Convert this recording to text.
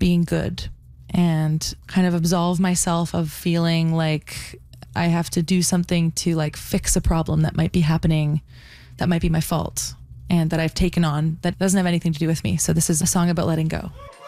being good and kind of absolve myself of feeling like I have to do something to like fix a problem that might be happening, that might be my fault, and that I've taken on that doesn't have anything to do with me. So this is a song about letting go.